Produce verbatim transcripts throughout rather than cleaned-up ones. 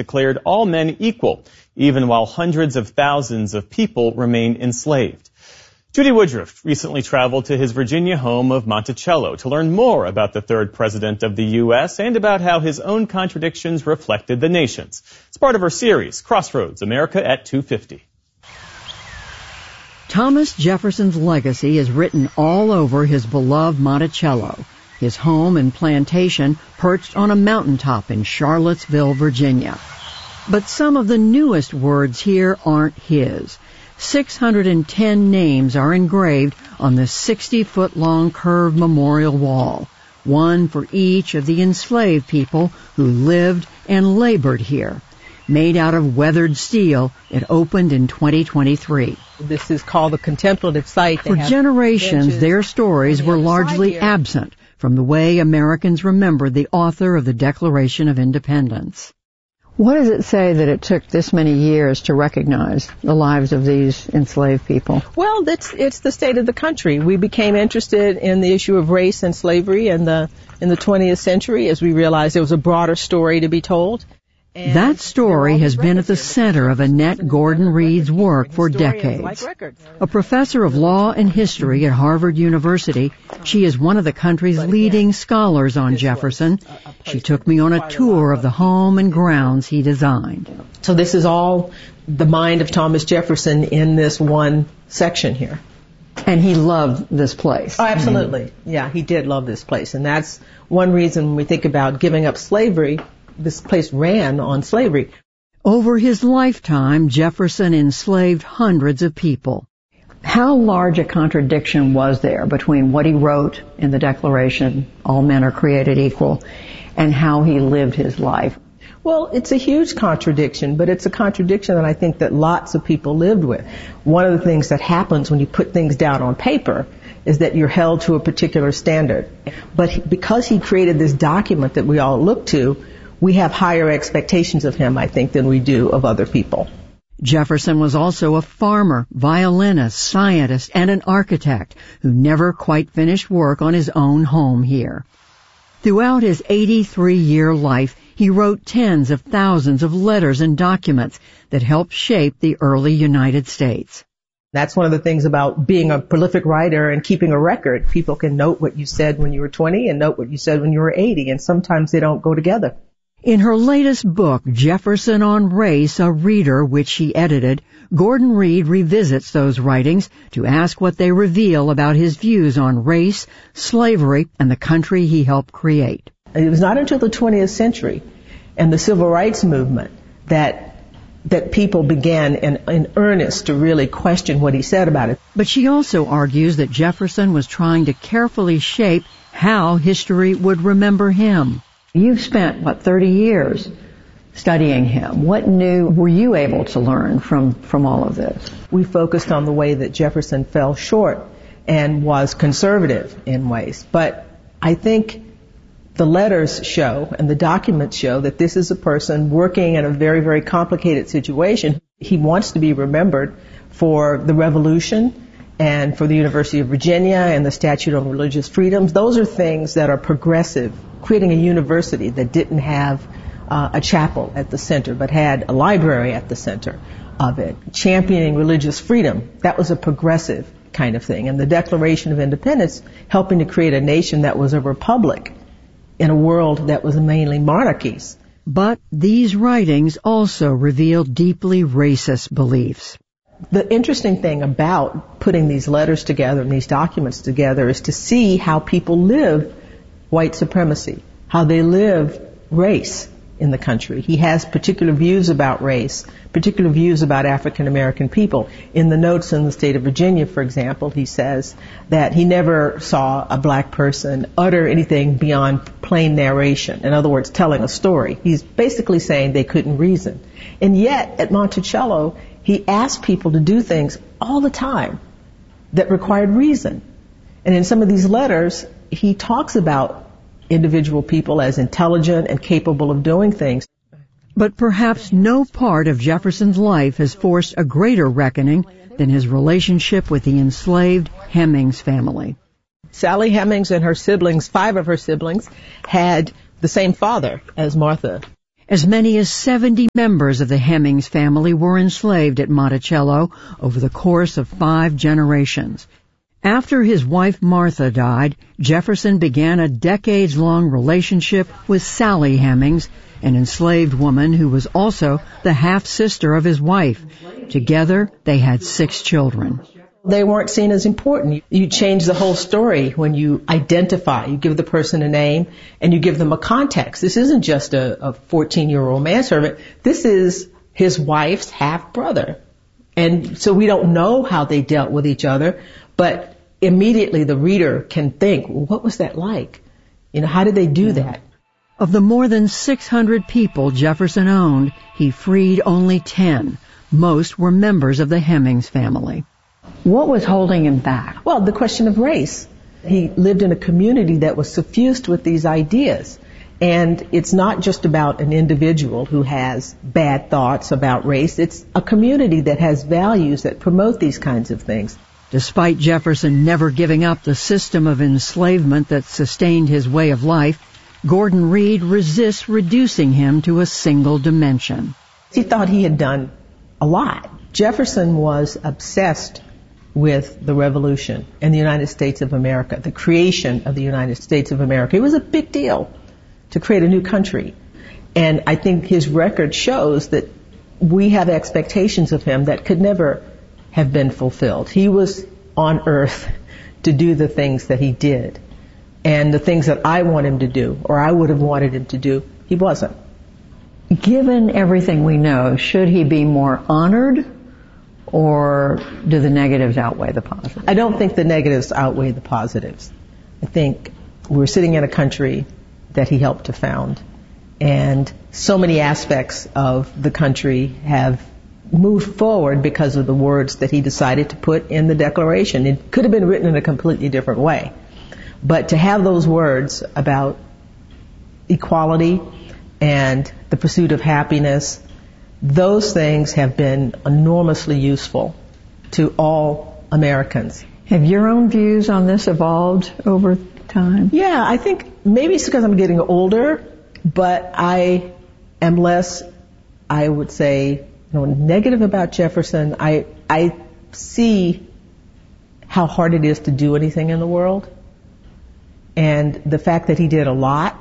declared all men equal, even while hundreds of thousands of people remain enslaved. Judy Woodruff recently traveled to his Virginia home of Monticello to learn more about the third president of the U S and about how his own contradictions reflected the nation's. It's part of our series, Crossroads, America at two fifty. Thomas Jefferson's legacy is written all over his beloved Monticello, his home and plantation perched on a mountaintop in Charlottesville, Virginia. But some of the newest words here aren't his. six hundred ten names are engraved on the sixty-foot-long curved memorial wall, one for each of the enslaved people who lived and labored here. Made out of weathered steel, it opened in twenty twenty-three. This is called the contemplative site. For generations, their stories were largely absent from the way Americans remembered the author of the Declaration of Independence. What does it say that it took this many years to recognize the lives of these enslaved people? Well, it's, it's the state of the country. We became interested in the issue of race and slavery in the, in the twentieth century as we realized there was a broader story to be told. And that story has been at the center of Annette Gordon Reed's work for decades. A professor of law and history at Harvard University, she is one of the country's leading scholars on Jefferson. She took me on a tour of the home and grounds he designed. So this is all the mind of Thomas Jefferson in this one section here. And he loved this place. Oh, absolutely. Mm-hmm. Yeah, he did love this place. And that's one reason when we think about giving up slavery, this place ran on slavery. Over his lifetime, Jefferson enslaved hundreds of people. How large a contradiction was there between what he wrote in the Declaration, all men are created equal, and how he lived his life? Well, it's a huge contradiction, but it's a contradiction that I think that lots of people lived with. One of the things that happens when you put things down on paper is that you're held to a particular standard. But because he created this document that we all look to, we have higher expectations of him, I think, than we do of other people. Jefferson was also a farmer, violinist, scientist, and an architect who never quite finished work on his own home here. Throughout his eighty-three-year life, he wrote tens of thousands of letters and documents that helped shape the early United States. That's one of the things about being a prolific writer and keeping a record. People can note what you said when you were twenty and note what you said when you were eighty, and sometimes they don't go together. In her latest book, Jefferson on Race, a Reader, which she edited, Gordon Reed revisits those writings to ask what they reveal about his views on race, slavery, and the country he helped create. It was not until the twentieth century and the civil rights movement that that people began in, in earnest to really question what he said about it. But she also argues that Jefferson was trying to carefully shape how history would remember him. You've spent, what, thirty years studying him. What new were you able to learn from, from all of this? We focused on the way that Jefferson fell short and was conservative in ways. But I think the letters show and the documents show that this is a person working in a very, very complicated situation. He wants to be remembered for the Revolution and for the University of Virginia and the Statute on Religious Freedoms. Those are things that are progressive, creating a university that didn't have uh, a chapel at the center, but had a library at the center of it. Championing religious freedom, that was a progressive kind of thing. And the Declaration of Independence, helping to create a nation that was a republic in a world that was mainly monarchies. But these writings also reveal deeply racist beliefs. The interesting thing about putting these letters together and these documents together is to see how people live white supremacy, how they live race in the country. He has particular views about race, particular views about African American people. In the notes in the state of Virginia, for example, he says that he never saw a black person utter anything beyond plain narration. In other words, telling a story. He's basically saying they couldn't reason. And yet, at Monticello, he asked people to do things all the time that required reason. And in some of these letters, he talks about individual people as intelligent and capable of doing things. But perhaps no part of Jefferson's life has forced a greater reckoning than his relationship with the enslaved Hemings family. Sally Hemings and her siblings, five of her siblings, had the same father as Martha. As many as seventy members of the Hemings family were enslaved at Monticello over the course of five generations. After his wife Martha died, Jefferson began a decades-long relationship with Sally Hemings, an enslaved woman who was also the half-sister of his wife. Together, they had six children. They weren't seen as important. You change the whole story when you identify. You give the person a name and you give them a context. This isn't just a fourteen-year-old manservant. This is his wife's half-brother. And so we don't know how they dealt with each other, but immediately the reader can think, well, what was that like? You know, how did they do that? Of the more than six hundred people Jefferson owned, he freed only ten. Most were members of the Hemings family. What was holding him back? Well, the question of race. He lived in a community that was suffused with these ideas. And it's not just about an individual who has bad thoughts about race. It's a community that has values that promote these kinds of things. Despite Jefferson never giving up the system of enslavement that sustained his way of life, Gordon Reed resists reducing him to a single dimension. He thought he had done a lot. Jefferson was obsessed with the revolution in the United States of America, the creation of the United States of America. It was a big deal to create a new country. And I think his record shows that we have expectations of him that could never have been fulfilled. He was on earth to do the things that he did. And the things that I want him to do, or I would have wanted him to do, he wasn't. Given everything we know, should he be more honored, or do the negatives outweigh the positives? I don't think the negatives outweigh the positives. I think we're sitting in a country that he helped to found, and so many aspects of the country have moved forward because of the words that he decided to put in the Declaration. It could have been written in a completely different way. But to have those words about equality and the pursuit of happiness, those things have been enormously useful to all Americans. Have your own views on this evolved over time? Yeah, I think maybe it's because I'm getting older, but I am less, I would say, you know, negative about Jefferson. I I see how hard it is to do anything in the world. And the fact that he did a lot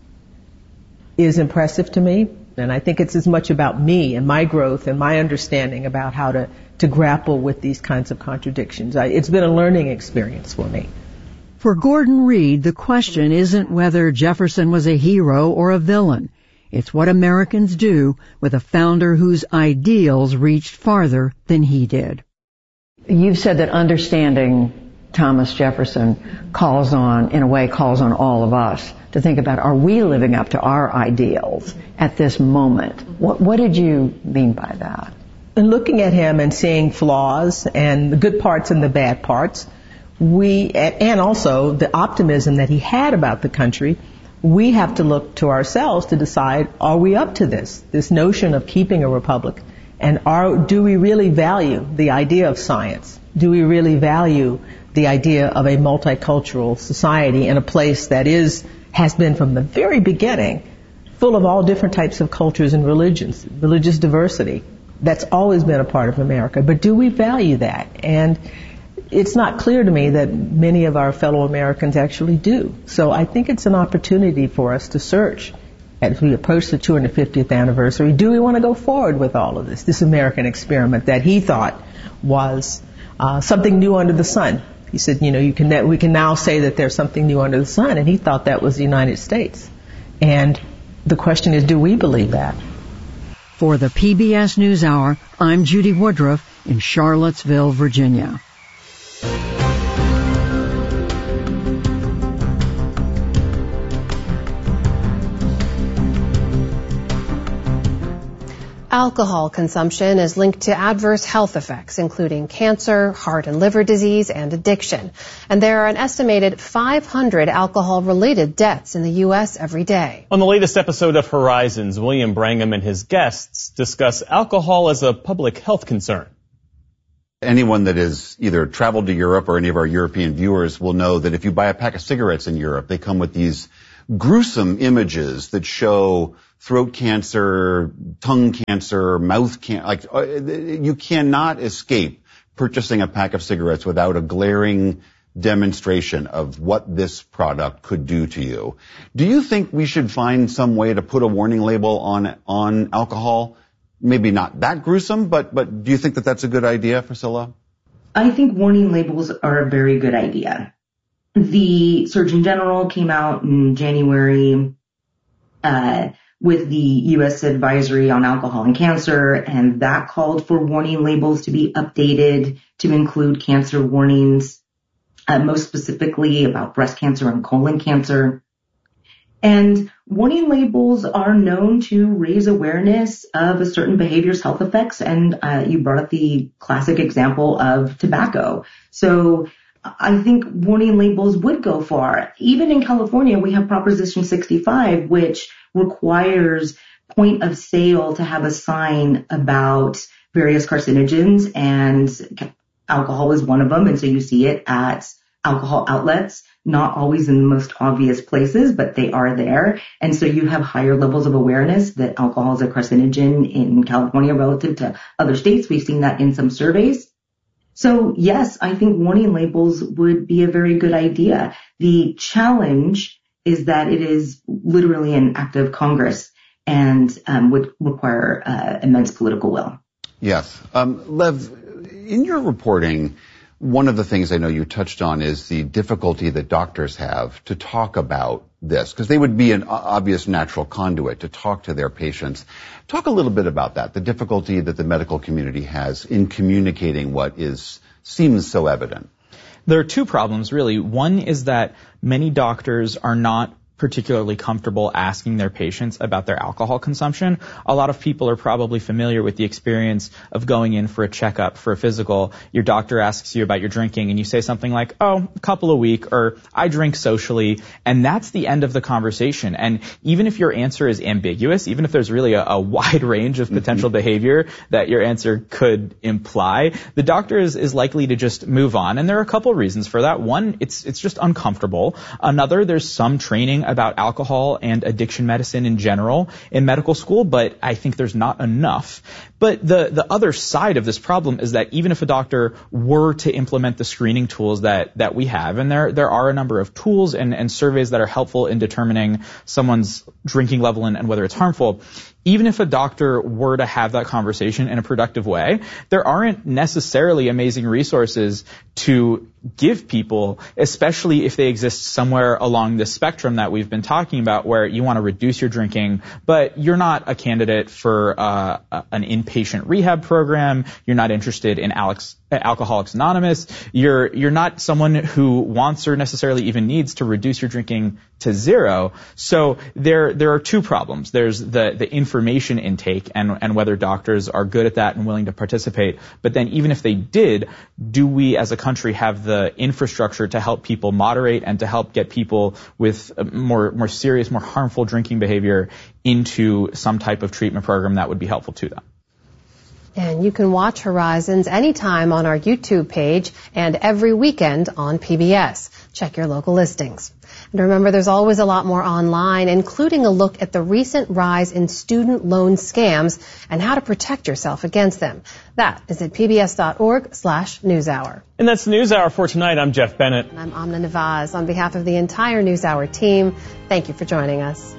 is impressive to me. And I think it's as much about me and my growth and my understanding about how to, to grapple with these kinds of contradictions. I, it's been a learning experience for me. For Gordon Reed, the question isn't whether Jefferson was a hero or a villain. It's what Americans do with a founder whose ideals reached farther than he did. You've said that understanding Thomas Jefferson calls on, in a way, calls on all of us to think about, are we living up to our ideals at this moment? What, what did you mean by that? In looking at him and seeing flaws and the good parts and the bad parts, we, and also the optimism that he had about the country, we have to look to ourselves to decide, are we up to this, this notion of keeping a republic? And are, do we really value the idea of science? Do we really value the idea of a multicultural society in a place that is, has been from the very beginning, full of all different types of cultures and religions, religious diversity? That's always been a part of America. But do we value that? And it's not clear to me that many of our fellow Americans actually do. So I think it's an opportunity for us to search as we approach the two hundred fiftieth anniversary. Do we want to go forward with all of this, this American experiment that he thought was uh, something new under the sun? He said, you know, you can, we can now say that there's something new under the sun, and he thought that was the United States. And the question is, do we believe that? For the P B S NewsHour, I'm Judy Woodruff in Charlottesville, Virginia. Alcohol consumption is linked to adverse health effects, including cancer, heart and liver disease, and addiction. And there are an estimated five hundred alcohol-related deaths in the U S every day. On the latest episode of Horizons, William Brangham and his guests discuss alcohol as a public health concern. Anyone that has either traveled to Europe or any of our European viewers will know that if you buy a pack of cigarettes in Europe, they come with these gruesome images that show throat cancer, tongue cancer, mouth cancer. Like, uh, you cannot escape purchasing a pack of cigarettes without a glaring demonstration of what this product could do to you. Do you think we should find some way to put a warning label on on alcohol? Maybe not that gruesome, but but do you think that that's a good idea, Priscilla? I think warning labels are a very good idea. The Surgeon General came out in January uh, with the U S Advisory on Alcohol and Cancer, and that called for warning labels to be updated to include cancer warnings, uh, most specifically about breast cancer and colon cancer. And warning labels are known to raise awareness of a certain behavior's health effects, and uh, you brought up the classic example of tobacco. So I think warning labels would go far. Even in California, we have Proposition sixty-five, which requires point of sale to have a sign about various carcinogens, and alcohol is one of them. And so you see it at alcohol outlets, not always in the most obvious places, but they are there. And so you have higher levels of awareness that alcohol is a carcinogen in California relative to other states. We've seen that in some surveys. So yes, I think warning labels would be a very good idea. The challenge is that it is literally an act of Congress and um, would require uh, immense political will. Yes. Um, Lev, in your reporting, one of the things I know you touched on is the difficulty that doctors have to talk about this, because they would be an obvious natural conduit to talk to their patients. Talk a little bit about that, the difficulty that the medical community has in communicating what is seems so evident. There are two problems, really. One is that many doctors are not particularly comfortable asking their patients about their alcohol consumption. A lot of people are probably familiar with the experience of going in for a checkup, for a physical. Your doctor asks you about your drinking and you say something like, oh, a couple a week, or I drink socially, and that's the end of the conversation. And even if your answer is ambiguous, even if there's really a, a wide range of potential mm-hmm. behavior that your answer could imply, the doctor is, is likely to just move on. And there are a couple reasons for that. One, it's it's just uncomfortable. Another, there's some training about alcohol and addiction medicine in general in medical school, but I think there's not enough. But the, the other side of this problem is that even if a doctor were to implement the screening tools that, that we have, and there, there are a number of tools and, and surveys that are helpful in determining someone's drinking level and, and whether it's harmful, even if a doctor were to have that conversation in a productive way, there aren't necessarily amazing resources to give people, especially if they exist somewhere along the spectrum that we've been talking about, where you want to reduce your drinking, but you're not a candidate for uh, an inpatient rehab program. You're not interested in Alex, Alcoholics Anonymous. You're you're not someone who wants or necessarily even needs to reduce your drinking to zero. So there there are two problems. There's the the information intake and and whether doctors are good at that and willing to participate. But then even if they did, do we as a country have the infrastructure to help people moderate and to help get people with more more serious, more harmful drinking behavior into some type of treatment program that would be helpful to them? And you can watch Horizons anytime on our YouTube page and every weekend on P B S. Check your local listings. And remember, there's always a lot more online, including a look at the recent rise in student loan scams and how to protect yourself against them. That is at pbs.org slash newshour. And that's the NewsHour for tonight. I'm Jeff Bennett. And I'm Amna Navaz. On behalf of the entire NewsHour team, thank you for joining us.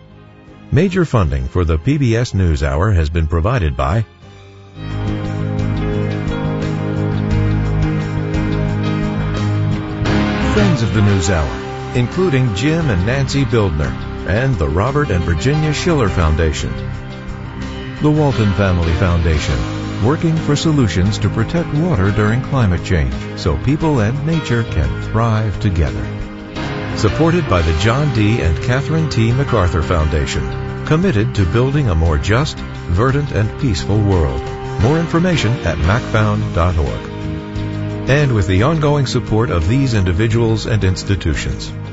Major funding for the P B S NewsHour has been provided by Friends of the NewsHour, including Jim and Nancy Bildner, and the Robert and Virginia Schiller Foundation. The Walton Family Foundation, working for solutions to protect water during climate change so people and nature can thrive together. Supported by the John D. and Catherine T. MacArthur Foundation, committed to building a more just, verdant, and peaceful world. More information at macfound dot org. And with the ongoing support of these individuals and institutions.